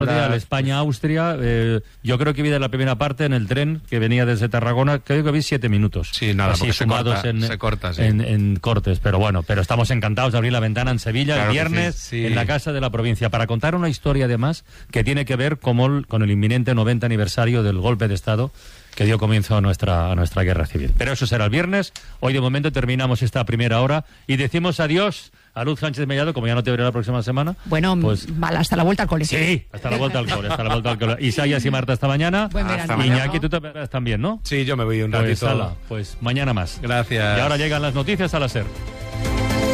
España-Austria, yo creo que vi de la primera parte en el tren que venía desde Tarragona, creo que vi 7 minutos. Sí, nada, así sumados se corta, sí. en cortes, pero bueno, estamos encantados de abrir la ventana en Sevilla, claro, el viernes, sí. en la Casa de la Provincia, para contar una historia además que tiene que ver con el inminente 90 aniversario del golpe de Estado que dio comienzo a nuestra guerra civil. Pero eso será el viernes. Hoy de momento terminamos esta primera hora y decimos adiós a Luz Sánchez Mellado, como ya no te veré la próxima semana. Bueno, pues hasta la vuelta al cole. Sí, hasta la vuelta al cole. Isaías y Marta, hasta mañana. Buen verano. Hasta Iñaki, tú te verás también, ¿no? Sí, yo me voy un ratito. Pues mañana más. Gracias. Y ahora llegan las noticias a la SER.